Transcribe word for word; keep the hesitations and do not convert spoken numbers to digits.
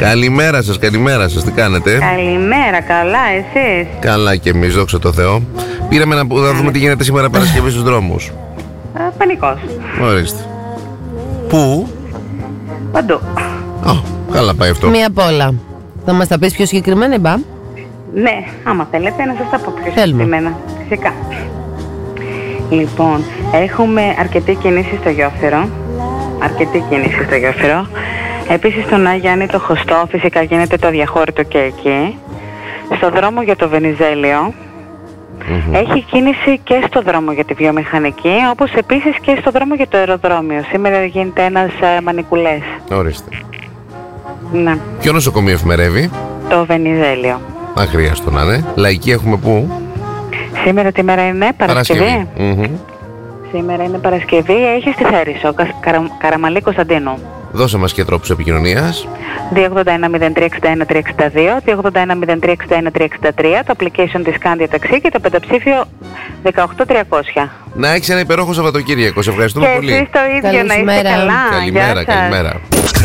Καλημέρα σας, καλημέρα σας, τι κάνετε? Καλημέρα, καλά, εσείς? Καλά και εμείς, δόξα τω Θεώ. Πήραμε να, να δούμε τι γίνεται σήμερα Παρασκευή στους δρόμους. Α, πανικός. Ορίστε. Πού? Παντού. Α, καλά πάει αυτό. Μία απ' όλα. Θα μας τα πεις πιο συγκεκριμένα, Μπα? Ναι, άμα θέλετε να σας τα πω πιο Θέλουμε. συγκεκριμένα. Φυσικά. Λοιπόν, έχουμε αρκετή κίνηση στο Γιόφυρο. Αρκετή κίνηση στο Γιόφυρο. Επίσης στον Άγιαννη το Χωστό φυσικά γίνεται το αδιαχώρητο και εκεί. Στο δρόμο για το Βενιζέλιο. Mm-hmm. Έχει κίνηση και στο δρόμο για τη βιομηχανική, όπως επίσης και στο δρόμο για το αεροδρόμιο. Σήμερα γίνεται ένας ε, μανικουλές. Ορίστε. Ναι. Ποιο νοσοκομείο εφημερεύει? Το Βενιζέλιο. Αχρίαστο να είναι. Λαϊκή έχουμε πού? Σήμερα τι μέρα είναι, Παρασκευή. Παρασκευή. Mm-hmm. Σήμερα είναι Παρασκευή, έχει στη Θέρισο, Καρα... Καραμαλή Κωνσταντίνου. Δώσε μας και τρόπους επικοινωνίας. δύο ογδόντα ένα μηδέν τρία εξήντα ένα τρία εξήντα δύο, δύο ογδόντα ένα μηδέν τρία εξήντα ένα τρία εξήντα τρία, το application της Scandia Taxi και το πενταψήφιο δεκαοκτώ τριακόσια. Να έχεις ένα υπερόχο Σαββατοκύριακο. Σε ευχαριστούμε και πολύ. εσείς το ίδιο, Καλή να είστε ημέρα. καλά. Καλημέρα, Γεια σας. καλημέρα.